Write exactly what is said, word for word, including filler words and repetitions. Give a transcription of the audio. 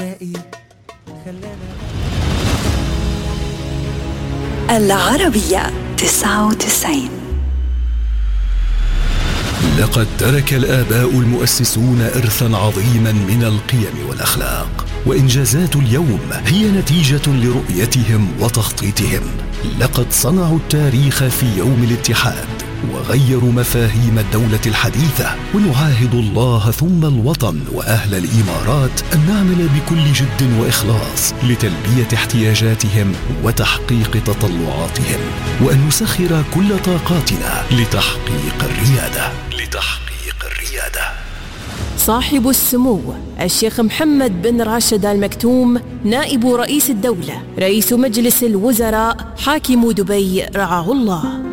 العربية تسعة وتسعين. لقد ترك الآباء المؤسسون إرثاً عظيماً من القيم والأخلاق، وإنجازات اليوم هي نتيجة لرؤيتهم وتخطيطهم. لقد صنعوا التاريخ في يوم الاتحاد وغيروا مفاهيم الدولة الحديثة، ونعاهد الله ثم الوطن وأهل الإمارات أن نعمل بكل جد وإخلاص لتلبية احتياجاتهم وتحقيق تطلعاتهم، وأن نسخر كل طاقاتنا لتحقيق الريادة لتحقيق الريادة. صاحب السمو الشيخ محمد بن راشد آل مكتوم، نائب رئيس الدولة، رئيس مجلس الوزراء، حاكم دبي رعاه الله.